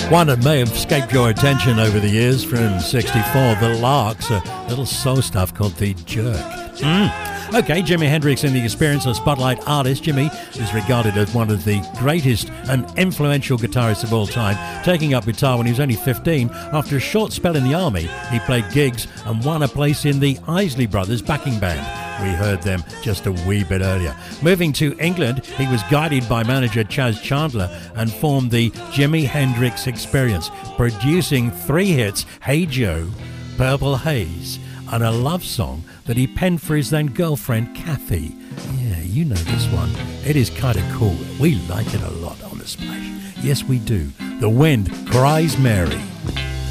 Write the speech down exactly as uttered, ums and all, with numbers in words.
One that may have escaped your attention over the years from sixty-four, The Larks, a little soul stuff called The Jerk. Mm. Okay, Jimi Hendrix in the Experience, a spotlight artist. Jimi is regarded as one of the greatest and influential guitarists of all time, taking up guitar when he was only fifteen. After a short spell in the army, he played gigs and won a place in the Isley Brothers backing band. We heard them just a wee bit earlier. Moving to England, he was guided by manager Chas Chandler and formed the Jimi Hendrix Experience, producing three hits, Hey Joe, Purple Haze, and a love song that he penned for his then girlfriend Kathy. Yeah, you know this one. It is kind of cool. We like it a lot on The Splash. Yes, we do. The Wind Cries Mary.